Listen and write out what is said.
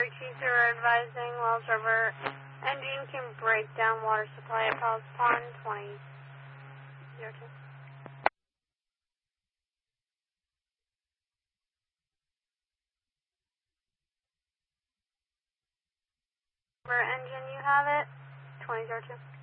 Chiefs are advising Wells River engine can break down water supply at Palace Pond 2002. River engine, you have it, 2002.